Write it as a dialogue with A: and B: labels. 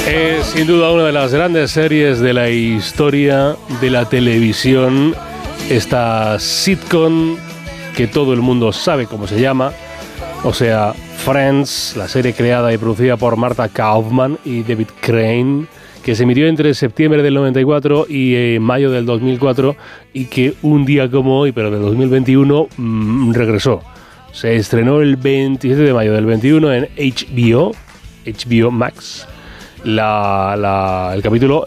A: Es sin duda una de las grandes series de la historia de la televisión. Esta sitcom que todo el mundo sabe cómo se llama, o sea, Friends, la serie creada y producida por Martha Kauffman y David Crane, que se emitió entre septiembre del 94 y mayo del 2004, y que un día como hoy, pero de 2021, regresó. Se estrenó el 27 de mayo del 21 en HBO Max. El capítulo